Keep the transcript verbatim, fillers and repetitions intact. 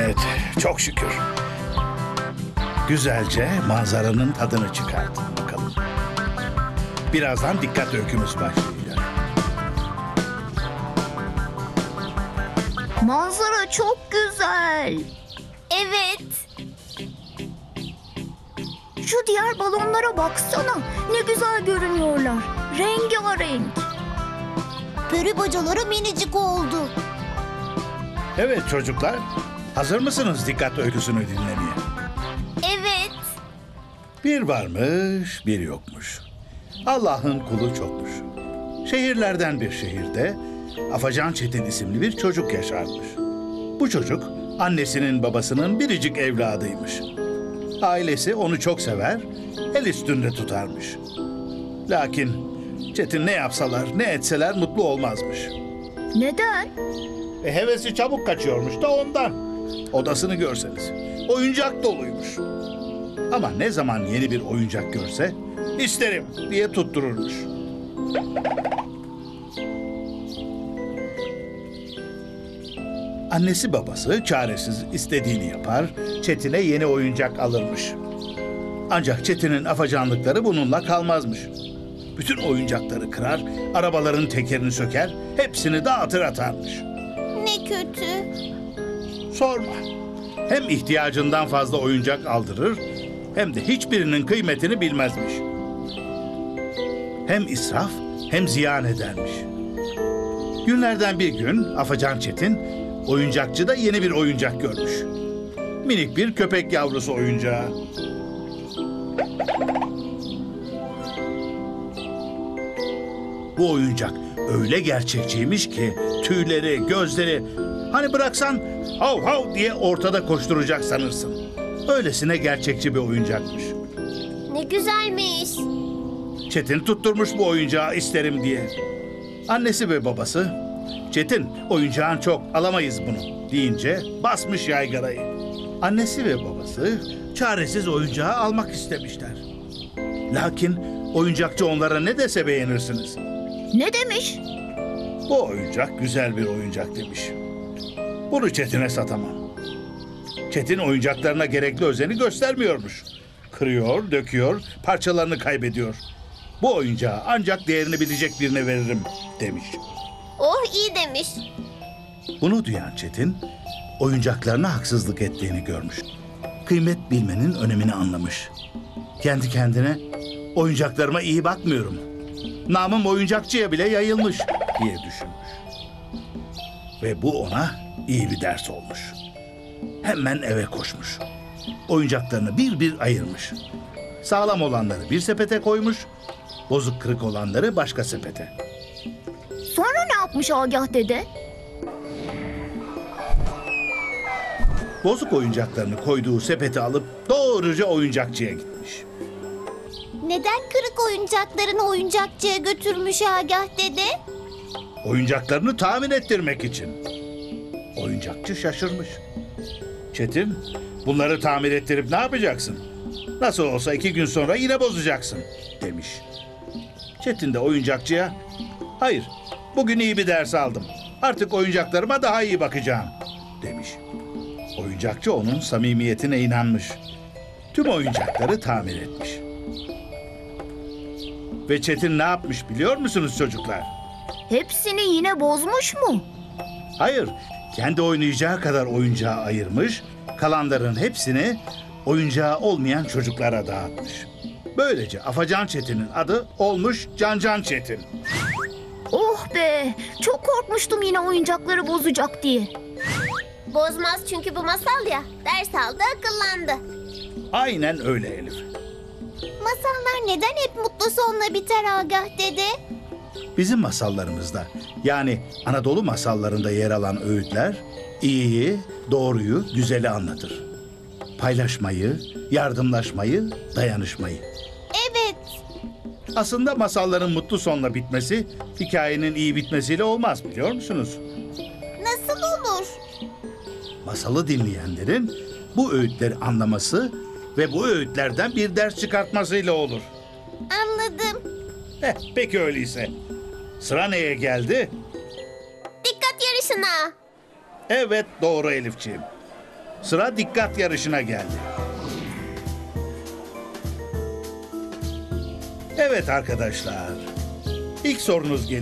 Evet, çok şükür. Güzelce manzaranın tadını çıkartın bakalım. Birazdan dikkat öykümüz başlayacak. Manzara çok güzel. Evet. Şu diğer balonlara baksana. Ne güzel görünüyorlar. Rengarenk. Peri bacaları minicik oldu. Evet çocuklar, hazır mısınız dikkat öyküsünü dinlemeye? Evet. Bir varmış, bir yokmuş. Allah'ın kulu çokmuş. Şehirlerden bir şehirde Afacan Çetin isimli bir çocuk yaşarmış. Bu çocuk annesinin babasının biricik evladıymış. Ailesi onu çok sever, el üstünde tutarmış. Lakin Çetin ne yapsalar, ne etseler mutlu olmazmış. Neden? E, hevesi çabuk kaçıyormuş da ondan. Odasını görseniz, oyuncak doluymuş. Ama ne zaman yeni bir oyuncak görse, isterim diye tuttururmuş. Annesi babası çaresiz istediğini yapar, Çetin'e yeni oyuncak alırmış. Ancak Çetin'in afacanlıkları bununla kalmazmış. Bütün oyuncakları kırar, arabaların tekerini söker, hepsini dağıtır atarmış. Ne kötü. Sorma. Hem ihtiyacından fazla oyuncak aldırır, hem de hiçbirinin kıymetini bilmezmiş. Hem israf, hem ziyan edermiş. Günlerden bir gün Afacan Çetin, oyuncakçıda yeni bir oyuncak görmüş. Minik bir köpek yavrusu oyuncağı. Bu oyuncak öyle gerçekçiymiş ki tüyleri, gözleri, hani bıraksan hav hav diye ortada koşturacak sanırsın. Öylesine gerçekçi bir oyuncakmış. Ne güzelmiş. Çetin tutturmuş bu oyuncağı isterim diye. Annesi ve babası, Çetin oyuncağın çok alamayız bunu deyince basmış yaygarayı. Annesi ve babası çaresiz oyuncağı almak istemişler. Lakin oyuncakçı onlara ne dese beğenirsiniz. Ne demiş? Bu oyuncak güzel bir oyuncak demiş. Bunu Çetin'e satamam. Çetin oyuncaklarına gerekli özeni göstermiyormuş. Kırıyor, döküyor, parçalarını kaybediyor. Bu oyuncağı ancak değerini bilecek birine veririm demiş. Oh, iyi demiş. Bunu duyan Çetin, oyuncaklarına haksızlık ettiğini görmüş. Kıymet bilmenin önemini anlamış. Kendi kendine, oyuncaklarıma iyi bakmıyorum. Namım oyuncakçıya bile yayılmış diye düşünmüş. Ve bu ona iyi bir ders olmuş. Hemen eve koşmuş. Oyuncaklarını bir bir ayırmış. Sağlam olanları bir sepete koymuş, bozuk kırık olanları başka sepete. Sonra ne yapmış Agah dede? Bozuk oyuncaklarını koyduğu sepeti alıp doğruca oyuncakçıya gitmiş. Neden kırık oyuncaklarını oyuncakçıya götürmüş Agah dede? Oyuncaklarını tamir ettirmek için. Oyuncakçı şaşırmış. Çetin, bunları tamir ettirip ne yapacaksın? Nasıl olsa iki gün sonra yine bozacaksın demiş. Çetin de oyuncakçıya, hayır, bugün iyi bir ders aldım. Artık oyuncaklarıma daha iyi bakacağım demiş. Oyuncakçı onun samimiyetine inanmış. Tüm oyuncakları tamir etmiş. Ve Çetin ne yapmış biliyor musunuz çocuklar? Hepsini yine bozmuş mu? Hayır, kendi oynayacağı kadar oyuncağı ayırmış, kalanların hepsini oyuncağı olmayan çocuklara dağıtmış. Böylece Afacan Çetin'in adı olmuş Cancan Çetin. Oh be! Çok korkmuştum yine oyuncakları bozacak diye. Bozmaz çünkü bu masal ya. Ders aldı, akıllandı. Aynen öyle Elif. Masallar neden hep mutlu sonla biter Agah dede? Bizim masallarımızda, yani Anadolu masallarında yer alan öğütler, iyiyi, doğruyu, güzeli anlatır. Paylaşmayı, yardımlaşmayı, dayanışmayı. Evet. Aslında masalların mutlu sonla bitmesi, hikayenin iyi bitmesiyle olmaz biliyor musunuz? Nasıl olur? Masalı dinleyenlerin bu öğütleri anlaması ve bu öğütlerden bir ders çıkartmasıyla olur. Anladım. Heh, peki öyleyse. Sıra neye geldi? Dikkat yarışına. Evet, doğru Elifciğim. Sıra dikkat yarışına geldi. Evet arkadaşlar. İlk sorunuz geliyor.